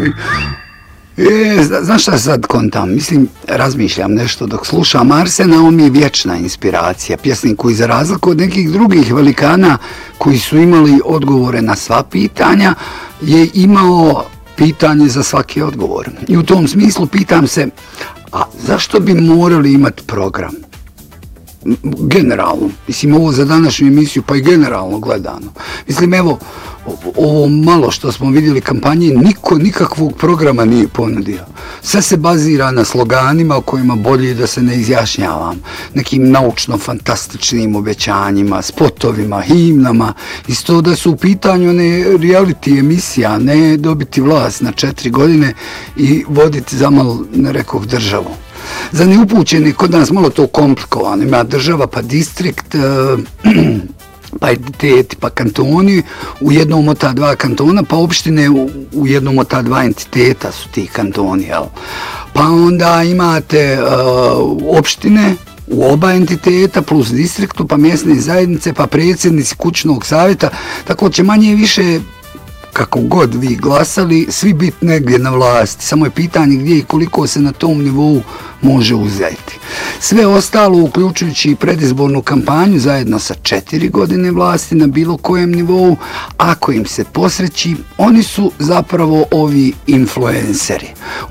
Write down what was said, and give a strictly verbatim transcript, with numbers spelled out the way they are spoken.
ali... E, znaš šta sad kontam? Mislim, razmišljam nešto dok slušam Arsena, on mi je vječna inspiracija. Pjesnik koji za razliku od nekih drugih velikana koji su imali odgovore na sva pitanja, je imao pitanje za svaki odgovor. I u tom smislu pitam se, a zašto bi morali imati program? Generalno, mislim ovo za današnju emisiju pa i generalno gledano. Mislim evo, ovo malo što smo vidjeli kampanje, niko nikakvog programa nije ponudio. Sve se bazira na sloganima o kojima bolje da se ne izjašnjavam. Nekim naučno-fantastičnim obećanjima, spotovima, himnama. Isto da su u pitanju ne reality emisija, ne dobiti vlast na četiri godine i voditi zamal, ne rekoh, državu. Za neupućeni, kod nas malo to komplikovano. Ima država, pa distrikt, pa entiteti, pa kantoni u jednom od ta dva kantona, pa opštine u, u jednom od ta dva entiteta su ti kantoni. Jel? Pa onda imate uh, opštine u oba entiteta plus distriktu, pa mjesne zajednice, pa predsjednici kućnog savjeta, tako će manje više kako god vi glasali, svi biti negdje na vlasti. Samo je pitanje gdje i koliko se na tom nivou može uzeti. Sve ostalo, uključujući predizbornu kampanju, zajedno sa četiri godine vlasti na bilo kojem nivou, ako im se posreći, oni su zapravo ovi influenceri.